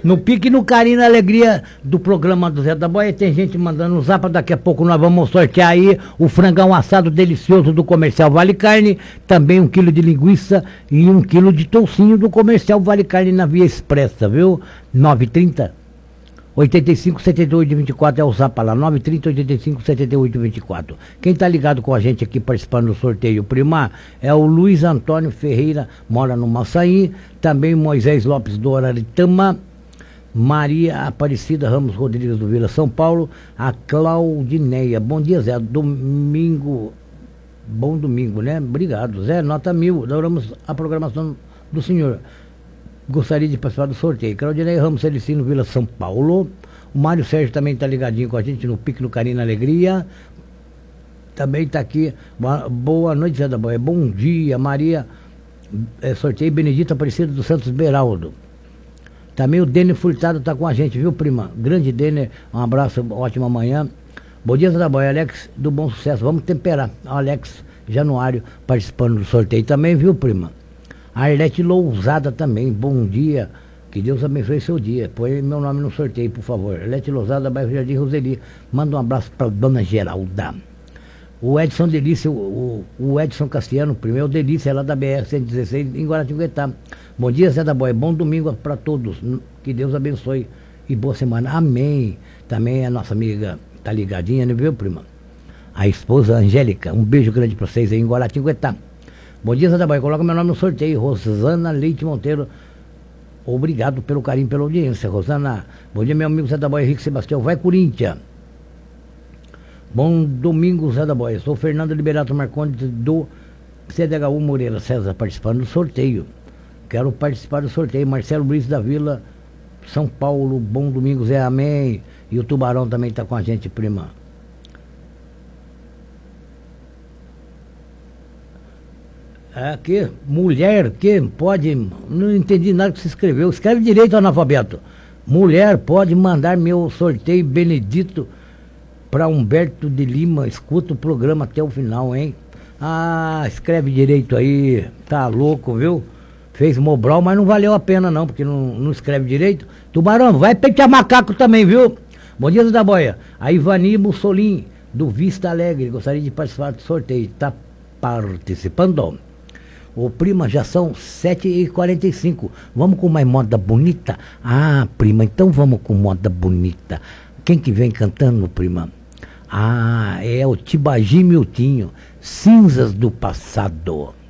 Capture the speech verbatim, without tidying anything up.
No pique, no carinho, na alegria do programa do Zé da Boia, tem gente mandando no zap, daqui a pouco nós vamos sortear aí o frangão assado delicioso do Comercial Vale Carne, também um quilo de linguiça e um quilo de toucinho do Comercial Vale Carne na Via Expressa, viu? nove trinta, oitenta e cinco, setenta e oito, vinte e quatro é o zap lá, nove trinta, oitenta e cinco, setenta e oito, vinte e quatro. Quem tá ligado com a gente aqui participando do sorteio Primar é o Luiz Antônio Ferreira, mora no Massaí, também Moisés Lopes do Araritama, Maria Aparecida Ramos Rodrigues do Vila São Paulo, a Claudineia. Bom dia, Zé. Domingo, bom domingo, né? Obrigado, Zé. Nota mil. Adoramos a programação do senhor. Gostaria de participar do sorteio. Claudineia Ramos Celicino, Vila São Paulo. O Mário Sérgio também está ligadinho com a gente no Pique, no Carinho, na Alegria. Também está aqui. Boa noite, Zé da Boia. Bom dia, Maria. É, sorteio Benedita Aparecida dos Santos Beraldo. Também o Denner Furtado está com a gente, viu, prima? Grande Denner, um abraço, ótima manhã. Bom dia, Zé da Boia, Alex do Bom Sucesso. Vamos temperar. Alex Januário participando do sorteio também, viu, prima? A Arlete Lousada também, bom dia. Que Deus abençoe seu dia. Põe meu nome no sorteio, por favor. Arlete Lousada, bairro Jardim Roseli. Manda um abraço para dona Geralda. O Edson Delícia, o, o Edson Castiano, primeiro Delícia, lá da B R cento e dezesseis, em Guaratinguetá. Bom dia, Zé da Boia, bom domingo para todos, que Deus abençoe e boa semana, amém. Também a nossa amiga tá ligadinha, né, viu, prima? A esposa Angélica, um beijo grande para vocês aí em Guaratinguetá. Bom dia, Zé da Boia, coloca meu nome no sorteio, Rosana Leite Monteiro, obrigado pelo carinho, pela audiência, Rosana. Bom dia, meu amigo Zé da Boia, Henrique Sebastião, vai Corinthians. Bom domingo, Zé da Boia. Sou Fernando Liberato Marcondes do C D H U Moreira César, participando do sorteio. Quero participar do sorteio. Marcelo Luiz da Vila, São Paulo. Bom domingo, Zé. Amém. E o Tubarão também está com a gente, prima. Aqui, mulher que pode... Não entendi nada que você escreveu. Escreve direito, analfabeto. Mulher pode mandar meu sorteio Benedito para Humberto de Lima. Escuta o programa até o final, hein? Ah, escreve direito aí. Tá louco, viu? Fez Mobral, mas não valeu a pena não, porque não, não escreve direito. Tubarão, vai pentear macaco também, viu? Bom dia, Zé da Boia. A Ivani Mussolini, do Vista Alegre, gostaria de participar do sorteio. Tá participando. Ô, prima, já são sete e quarenta e cinco. Vamos com mais moda bonita? Ah, prima, então vamos com moda bonita. Quem que vem cantando, prima? Ah, é o Tibagi Miltinho, Cinzas do Passado.